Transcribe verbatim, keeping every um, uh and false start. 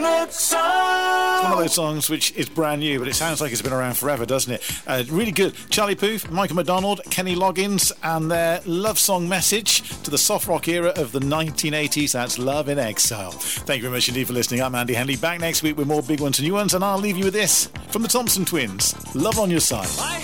It's one of those songs which is brand new, but it sounds like it's been around forever, doesn't it? Uh, really good. Charlie Puth, Michael McDonald, Kenny Loggins, and their love song message to the soft rock era of the nineteen eighties. That's Love in Exile. Thank you very much indeed for listening. I'm Andy Henley. Back next week with more big ones and new ones, and I'll leave you with this from the Thompson Twins. Love on Your Side.